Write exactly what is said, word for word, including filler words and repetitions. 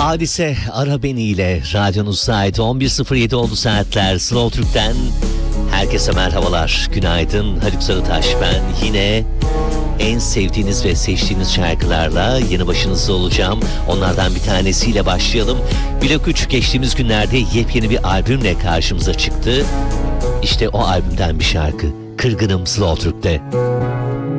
Hadise Ara Beni ile radyonuzda ait on bir sıfır yedi oldu saatler. Slow Türk'ten herkese merhabalar, günaydın. Haluk Sarıtaş ben. Yine en sevdiğiniz ve seçtiğiniz şarkılarla yanı başınızda olacağım. Onlardan bir tanesiyle başlayalım. Blok üç geçtiğimiz günlerde yepyeni bir albümle karşımıza çıktı. İşte o albümden bir şarkı. Kırgınım Slow Türk'te.